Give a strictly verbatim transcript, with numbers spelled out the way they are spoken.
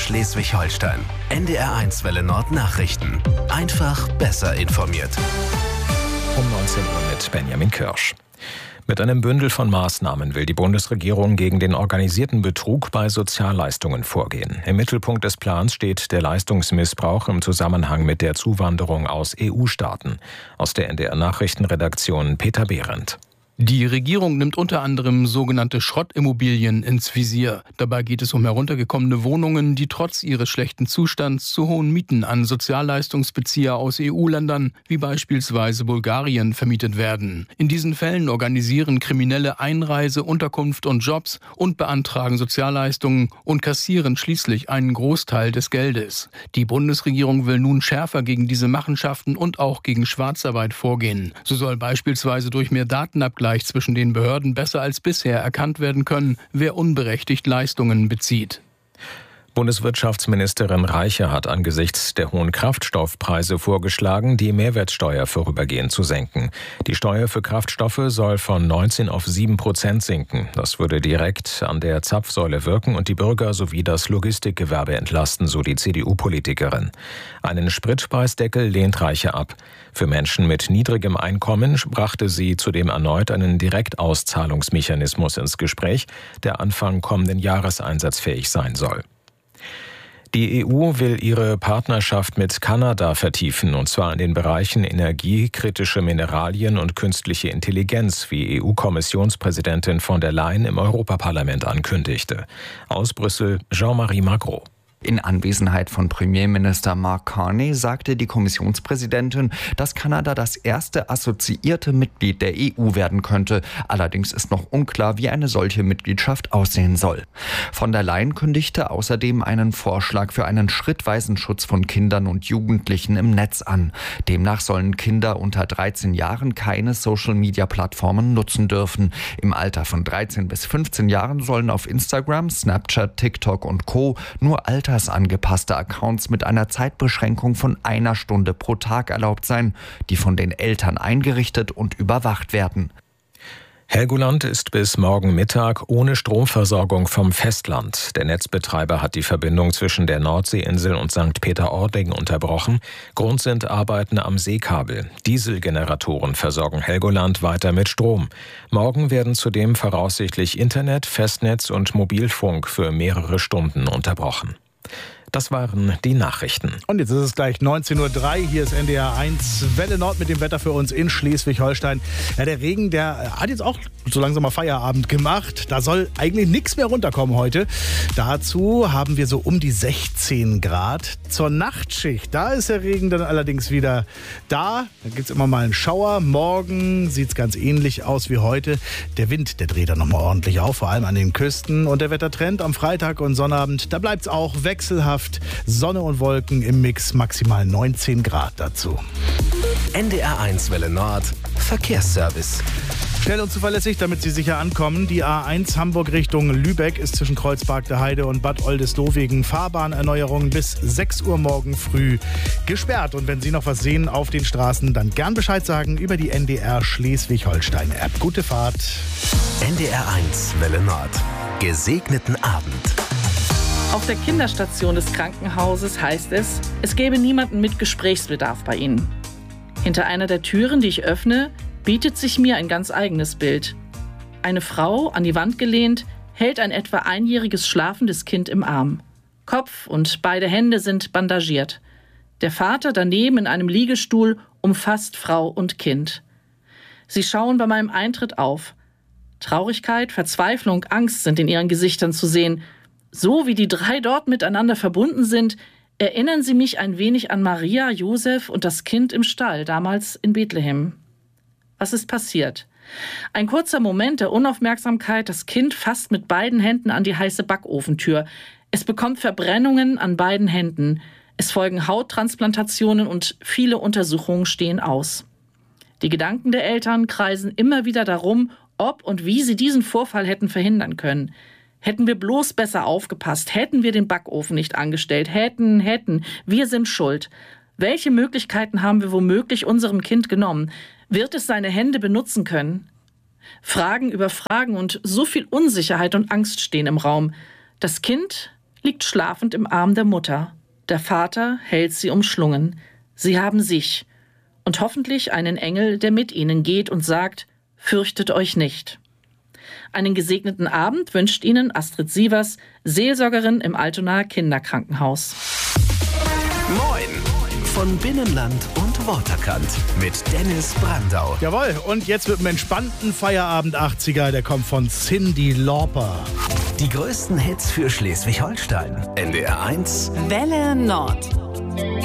Schleswig-Holstein. N D R eins Welle Nord Nachrichten. Einfach besser informiert. Um neunzehn Uhr mit Benjamin Kirsch. Mit einem Bündel von Maßnahmen will die Bundesregierung gegen den organisierten Betrug bei Sozialleistungen vorgehen. Im Mittelpunkt des Plans steht der Leistungsmissbrauch im Zusammenhang mit der Zuwanderung aus E U-Staaten. Aus der N D R-Nachrichtenredaktion Peter Behrendt. Die Regierung nimmt unter anderem sogenannte Schrottimmobilien ins Visier. Dabei geht es um heruntergekommene Wohnungen, die trotz ihres schlechten Zustands zu hohen Mieten an Sozialleistungsbezieher aus E U-Ländern, wie beispielsweise Bulgarien, vermietet werden. In diesen Fällen organisieren Kriminelle Einreise, Unterkunft und Jobs und beantragen Sozialleistungen und kassieren schließlich einen Großteil des Geldes. Die Bundesregierung will nun schärfer gegen diese Machenschaften und auch gegen Schwarzarbeit vorgehen. So soll beispielsweise durch mehr Datenabgleich zwischen den Behörden besser als bisher erkannt werden können, wer unberechtigt Leistungen bezieht. Bundeswirtschaftsministerin Reiche hat angesichts der hohen Kraftstoffpreise vorgeschlagen, die Mehrwertsteuer vorübergehend zu senken. Die Steuer für Kraftstoffe soll von neunzehn auf sieben Prozent sinken. Das würde direkt an der Zapfsäule wirken und die Bürger sowie das Logistikgewerbe entlasten, so die C D U-Politikerin. Einen Spritpreisdeckel lehnt Reiche ab. Für Menschen mit niedrigem Einkommen brachte sie zudem erneut einen Direktauszahlungsmechanismus ins Gespräch, der Anfang kommenden Jahres einsatzfähig sein soll. Die E U will ihre Partnerschaft mit Kanada vertiefen, und zwar in den Bereichen Energie, kritische Mineralien und künstliche Intelligenz, wie E U-Kommissionspräsidentin von der Leyen im Europaparlament ankündigte. Aus Brüssel Jean-Marie Magro. In Anwesenheit von Premierminister Mark Carney sagte die Kommissionspräsidentin, dass Kanada das erste assoziierte Mitglied der E U werden könnte. Allerdings ist noch unklar, wie eine solche Mitgliedschaft aussehen soll. Von der Leyen kündigte außerdem einen Vorschlag für einen schrittweisen Schutz von Kindern und Jugendlichen im Netz an. Demnach sollen Kinder unter dreizehn Jahren keine Social-Media-Plattformen nutzen dürfen. Im Alter von dreizehn bis fünfzehn Jahren sollen auf Instagram, Snapchat, TikTok und Co. nur Alter angepasste Accounts mit einer Zeitbeschränkung von einer Stunde pro Tag erlaubt sein, die von den Eltern eingerichtet und überwacht werden. Helgoland ist bis morgen Mittag ohne Stromversorgung vom Festland. Der Netzbetreiber hat die Verbindung zwischen der Nordseeinsel und Sankt Peter-Ording unterbrochen. Grund sind Arbeiten am Seekabel. Dieselgeneratoren versorgen Helgoland weiter mit Strom. Morgen werden zudem voraussichtlich Internet, Festnetz und Mobilfunk für mehrere Stunden unterbrochen. Das waren die Nachrichten. Und jetzt ist es gleich neunzehn Uhr drei. Hier ist N D R eins Welle Nord mit dem Wetter für uns in Schleswig-Holstein. Ja, der Regen, der hat jetzt auch so langsam mal Feierabend gemacht. Da soll eigentlich nichts mehr runterkommen heute. Dazu haben wir so um die sechzehn Grad. Zur Nachtschicht, da ist der Regen dann allerdings wieder da. Da gibt es immer mal einen Schauer. Morgen sieht es ganz ähnlich aus wie heute. Der Wind, der dreht dann nochmal ordentlich auf, vor allem an den Küsten. Und der Wettertrend am Freitag und Sonnabend, da bleibt es auch wechselhaft. Sonne und Wolken im Mix, maximal neunzehn Grad dazu. N D R eins Welle Nord, Verkehrsservice. Schnell und zuverlässig, damit Sie sicher ankommen. Die A eins Hamburg Richtung Lübeck ist zwischen Kreuzberg der Heide und Bad Oldesloe wegen Fahrbahnerneuerung bis sechs Uhr morgen früh gesperrt. Und wenn Sie noch was sehen auf den Straßen, dann gern Bescheid sagen über die N D R Schleswig-Holstein-App. Gute Fahrt. N D R eins Welle Nord. Gesegneten Abend. Auf der Kinderstation des Krankenhauses heißt es, es gäbe niemanden mit Gesprächsbedarf bei Ihnen. Hinter einer der Türen, die ich öffne, bietet sich mir ein ganz eigenes Bild. Eine Frau, an die Wand gelehnt, hält ein etwa einjähriges schlafendes Kind im Arm. Kopf und beide Hände sind bandagiert. Der Vater daneben in einem Liegestuhl umfasst Frau und Kind. Sie schauen bei meinem Eintritt auf. Traurigkeit, Verzweiflung, Angst sind in ihren Gesichtern zu sehen. So wie die drei dort miteinander verbunden sind, erinnern sie mich ein wenig an Maria, Josef und das Kind im Stall, damals in Bethlehem. Was ist passiert? Ein kurzer Moment der Unaufmerksamkeit, das Kind fasst mit beiden Händen an die heiße Backofentür. Es bekommt Verbrennungen an beiden Händen. Es folgen Hauttransplantationen und viele Untersuchungen stehen aus. Die Gedanken der Eltern kreisen immer wieder darum, ob und wie sie diesen Vorfall hätten verhindern können. Hätten wir bloß besser aufgepasst, hätten wir den Backofen nicht angestellt, hätten, hätten, wir sind schuld. Welche Möglichkeiten haben wir womöglich unserem Kind genommen? Wird es seine Hände benutzen können? Fragen über Fragen und so viel Unsicherheit und Angst stehen im Raum. Das Kind liegt schlafend im Arm der Mutter. Der Vater hält sie umschlungen. Sie haben sich und hoffentlich einen Engel, der mit ihnen geht und sagt, fürchtet euch nicht. Einen gesegneten Abend wünscht Ihnen Astrid Sievers, Seelsorgerin im Altonaer Kinderkrankenhaus. Moin von Binnenland und Waterkant mit Dennis Brandau. Jawohl, und jetzt mit einem entspannten Feierabend achtziger, der kommt von Cyndi Lauper. Die größten Hits für Schleswig-Holstein. N D R eins Welle Nord.